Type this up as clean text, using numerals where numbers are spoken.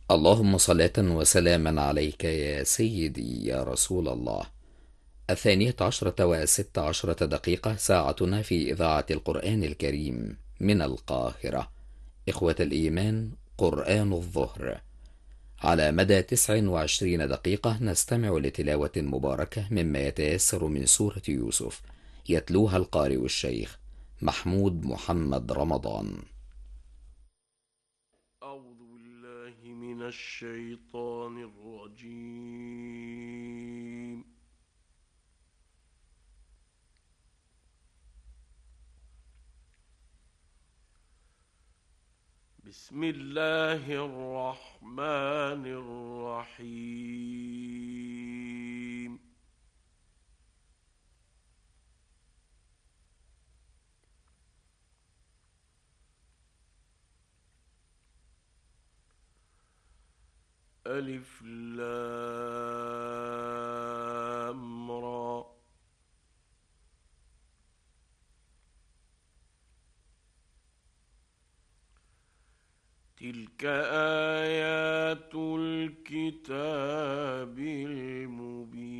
اللهم صلاة وسلاما عليك يا سيدي يا رسول الله. 12:06 ساعتنا في إذاعة القرآن الكريم من القاهرة. إخوة الإيمان، قرآن الظهر على مدى 29 دقيقة نستمع لتلاوة مباركة مما يتيسر من سورة يوسف، يتلوها القارئ الشيخ محمود محمد رمضان. أعوذ بالله من الشيطان الرجيم. بسم الله الرحمن الرحيم. ألف لام را. تلك آيات الكتاب المبين.